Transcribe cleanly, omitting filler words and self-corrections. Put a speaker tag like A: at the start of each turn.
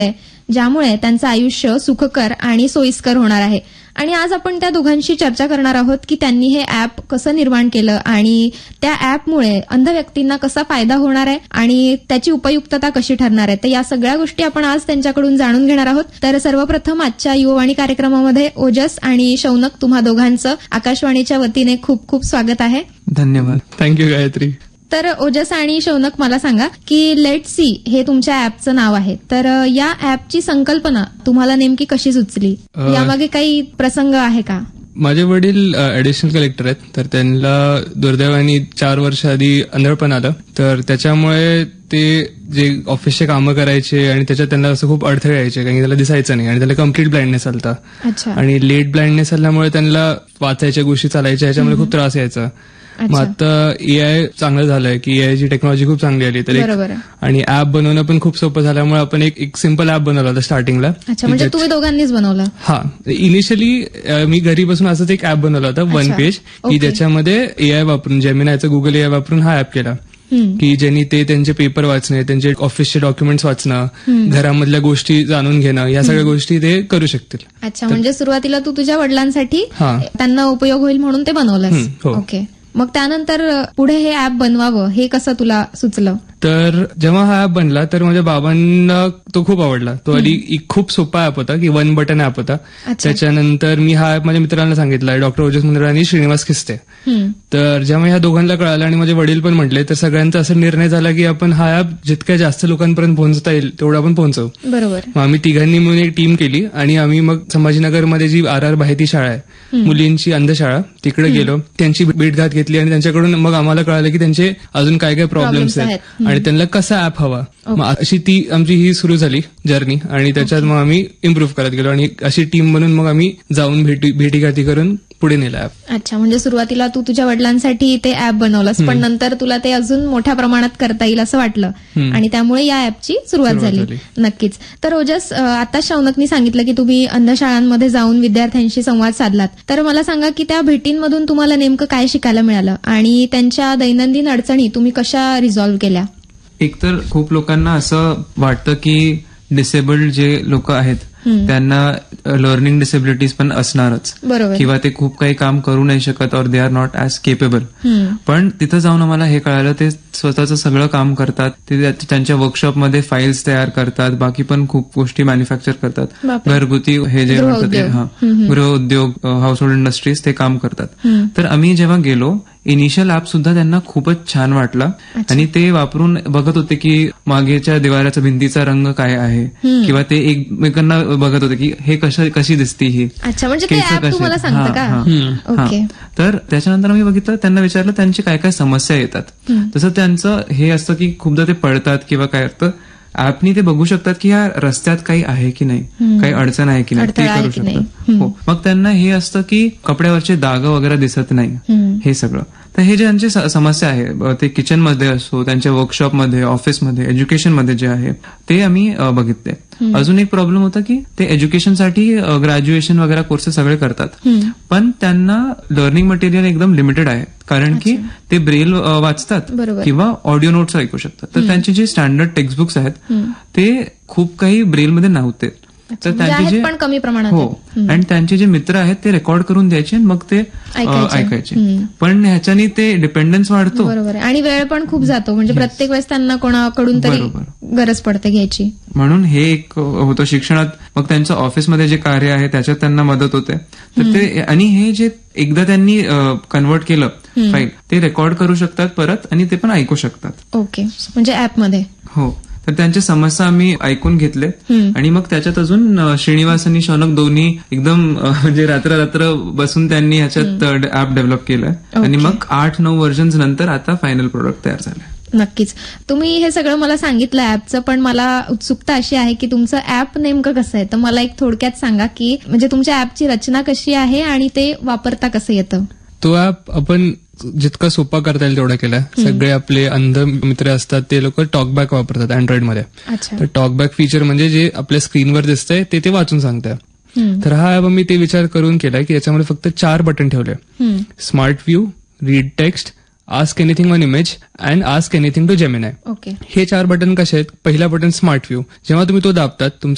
A: ज्यामुळे त्यांचं आयुष्य सुखकर आणि सोयीस्कर होणार आहे. आणि आज आपण त्या दोघांशी चर्चा करणार आहोत की त्यांनी हे ऍप कसं निर्माण केलं आणि त्या ऍपमुळे अंध व्यक्तींना कसा फायदा होणार आहे आणि त्याची उपयुक्तता कशी ठरणार आहे. तर या सगळ्या गोष्टी आपण आज त्यांच्याकडून जाणून घेणार आहोत. तर सर्वप्रथम आजच्या युववाणी कार्यक्रमामध्ये ओजस आणि शौनक तुम्हा दोघांचं आकाशवाणीच्या वतीने खूप खूप स्वागत आहे.
B: धन्यवाद. थँक्यू गायत्री.
A: तर ओजस आणि शौनक मला सांगा की लेट सी हे तुमच्या ऍपचं नाव आहे. तर या ऍपची संकल्पना तुम्हाला नेमकी कशी सुचली, यामागे काही प्रसंग आहे का?
B: माझे वडील ऍडिशनल कलेक्टर आहेत. तर त्यांना दुर्दैवाने 4 वर्ष आधी अंधळपण आलं. तर त्याच्यामुळे ते जे ऑफिसचे कामं करायचे आणि त्याच्यात त्यांना असं खूप अडथळे यायचे, कारण की त्याला दिसायचं नाही आणि त्याला कम्प्लीट ब्लाइंडनेस आलता. आणि लेट ब्लाइंडनेस आल्यामुळे त्यांना वाचायच्या गोष्टी चालायच्या ह्याच्यामध्ये खूप त्रास यायचा. मग आता एआय चांगलं झालंय की एआयची टेक्नॉलॉजी खूप चांगली आली. तर आणि ऍप बनवणं पण खूप सोपं झाल्यामुळे आपण एक सिम्पल ऍप बनवला होता स्टार्टिंगला.
A: म्हणजे तुम्ही दोघांनीच बनवलं?
B: हा, इनिशियली मी घरी बसून असंच एक ऍप बनवला होता, वन पेज, की ज्याच्यामध्ये एआय वापरून, जेमिनायचं गुगल एआय वापरून हा ऍप केला. की ज्यांनी ते त्यांचे पेपर वाचणे, त्यांचे ऑफिसचे डॉक्युमेंट्स वाचणं, घरामधल्या गोष्टी जाणून घेणं, या सगळ्या गोष्टी ते करू शकतील.
A: अच्छा, म्हणजे सुरुवातीला तू तुझ्या वडिलांसाठी त्यांना उपयोग होईल म्हणून ते बनवलंस. ओके. मग त्यानंतर पुढे हे ऍप बनवावं हे कसं तुला सुचलं?
B: तर जेव्हा हा ऍप बनला तर माझ्या बाबांना तो खूप आवडला. तो आधी खूप सोपा ऍप होता की 1 बटन ऍप होता. त्याच्यानंतर मी हा ऍप माझ्या मित्रांना सांगितला, डॉक्टर ओजस मुंदडा आणि श्रीनिवास खिस्ते. तर जेव्हा ह्या दोघांना कळालं आणि माझे वडील पण म्हटले, तर सगळ्यांचा असा निर्णय झाला की आपण हा ऍप जितक्या जास्त लोकांपर्यंत पोहोचता येईल तेवढं आपण पोहोचवू.
A: बरोबर.
B: मग आम्ही तिघांनी मिळून एक टीम केली आणि आम्ही मग संभाजीनगरमध्ये जी RR बाहेती शाळा आहे, मुलींची अंधशाळा, तिकडे गेलो, त्यांची भेटघात घेतली आणि त्यांच्याकडून मग आम्हाला कळालं की त्यांचे अजून काय काय प्रॉब्लेम्स आहेत आणि त्यांना कसा ऍप हवा. मग अशी ती आमची ही सुरू झाली जर्नी आणि त्याच्यात मग आम्ही इम्प्रूव्ह करत गेलो आणि अशी टीम बनवून मग आम्ही जाऊन भेटीगाठी करून पुढे नेला ऍप.
A: अच्छा, म्हणजे सुरुवातीला तू तुझ्या वडिलांसाठी ते ऍप बनवलंस, पण नंतर तुला ते अजून मोठ्या प्रमाणात करता येईल असं वाटलं आणि त्यामुळे या ऍपची सुरुवात झाली. नक्कीच. तर ओजस, आता शौनकनी सांगितलं की तुम्ही अंधशाळांमध्ये जाऊन विद्यार्थ्यांशी संवाद साधलात. तर मला सांगा की त्या भेटींमधून तुम्हाला नेमकं काय शिकायला मिळालं आणि त्यांच्या दैनंदिन अडचणी तुम्ही कशा रिझॉल्व्ह केल्या?
C: एकतर खूप लोकांना असं वाटतं की डिसेबल्ड जे लोक आहेत त्यांना लर्निंग डिसेबिलिटीज पण असणारच, किंवा ते खूप काही काम करू नाही शकत, और they are not as capable. पण तिथं जाऊन आम्हाला हे कळालं ते स्वतःचं सगळं काम करतात. ते त्यांच्या वर्कशॉपमध्ये फाईल्स तयार करतात, बाकी पण खूप गोष्टी मॅन्युफॅक्चर करतात. घरगुती हे जे म्हणतात ते गृह उद्योग, हाऊस होल्ड इंडस्ट्रीज, ते काम करतात. तर आम्ही जेव्हा गेलो, इनिशियल ऍप सुद्धा त्यांना खूपच छान वाटला आणि ते वापरून बघत होते की मागेच्या दिवाराचा, भिंतीचा रंग काय आहे, किंवा ते एकमेकांना बघत होते की हे कशी दिसती ही.
A: अच्छा, म्हणजे ते ऍप तुम्हाला सांगतं का?
C: तर त्याच्यानंतर आम्ही बघितलं, त्यांना विचारलं त्यांची काय काय समस्या येतात. तसं त्यांचं हे असतं की खूपदा ते पडतात किंवा काय असतं, ऍपनी ते बघू शकतात की या रस्त्यात काही आहे की नाही, काही अडचण आहे की नाही, ते करू शकतात. हो, मग त्यांना हे असतं की कपड्यावरचे डाग वगैरे दिसत नाही, हे सगळं. तर हे जे त्यांची समस्या आहे, ते किचनमध्ये असो, त्यांच्या वर्कशॉपमध्ये, ऑफिसमध्ये, एज्युकेशनमध्ये जे आहे ते आम्ही बघितले. अजून एक प्रॉब्लेम होता की ते एज्युकेशनसाठी ग्रॅज्युएशन वगैरे कोर्सेस सगळे करतात, पण त्यांना लर्निंग मटेरियल एकदम लिमिटेड आहे, कारण की ते ब्रेल वाचतात किंवा ऑडिओ नोट्स ऐकू शकतात. तर त्यांचे जे स्टँडर्ड टेक्स्टबुक्स आहेत ते खूप काही ब्रेलमध्ये नव्हते. तर त्यांचे जे
A: पण कमी प्रमाणात,
C: हो, आणि त्यांचे जे मित्र आहेत ते रेकॉर्ड करून द्यायचे आणि मग ते ऐकायचे. पण ह्याच्यानी ते डिपेंडन्स वाढतो.
A: बरोबर, आणि वेळ पण खूप जातो, म्हणजे प्रत्येक वेळेस त्यांना कोणाकडून तरी गरज पडते घ्यायची.
C: म्हणून हे एक होतं शिक्षणात. मग त्यांचं ऑफिसमध्ये जे कार्य आहे त्याच्यात त्यांना मदत होते. तर ते, आणि हे जे एकदा त्यांनी कन्वर्ट केलं फाईल, ते रेकॉर्ड करू शकतात परत आणि ते पण ऐकू शकतात.
A: ओके, म्हणजे ऍपमध्ये.
C: हो, तर त्यांच्या समस्या आम्ही ऐकून घेतले आणि मग त्याच्यात अजून श्रीनिवास आणि शौनक दोन्ही एकदम म्हणजे रात्र बसून त्यांनी ह्याच्यात ऍप डेव्हलप केलंय आणि मग 8-9 व्हर्जन्स नंतर आता फायनल प्रोडक्ट तयार झालंय.
A: नक्कीच. तुम्ही हे सगळं मला सांगितलं ऍपचं, पण मला उत्सुकता अशी आहे की तुमचं ऍप नेमकं कसं आहे. तर मला एक थोडक्यात सांगा की म्हणजे तुमच्या ऍपची रचना कशी आहे आणि ते वापरता कसं येतं.
B: तो ऍप आपण जितका सोपा करता येईल तेवढा केला. सगळे आपले अंध मित्र असतात ते लोक टॉकबॅक वापरतात अँड्रॉइडमध्ये. तर टॉकबॅक फीचर म्हणजे जे आपल्या स्क्रीनवर दिसतंय ते वाचून सांगतंय. तर हा ऍप मी ते विचार करून केलाय की याच्यामध्ये फक्त 4 बटन ठेवले: smart view, read text, ask anything on image and ask anything to Gemini. हे 4 बटन कसे आहेत? पहिला बटन स्मार्ट व्ह्यू. जेव्हा तुम्ही तो दाबतात, तुमचा